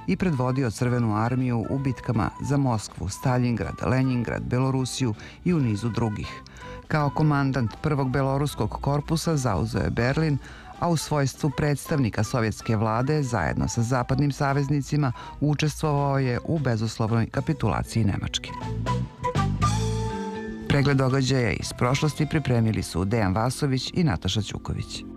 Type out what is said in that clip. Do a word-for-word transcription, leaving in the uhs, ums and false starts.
i predvodio Crvenu armiju u bitkama za Moskvu, Staljingrad, Lenjingrad, Belorusiju i u nizu drugih. Kao komandant prvog beloruskog korpusa zauzeo je Berlin, a u svojstvu predstavnika sovjetske vlade zajedno sa zapadnim saveznicima učestvovao je u bezuslovnoj kapitulaciji Nemačke. Pregled događaja iz prošlosti pripremili su Dejan Vasović i Nataša Ćuković.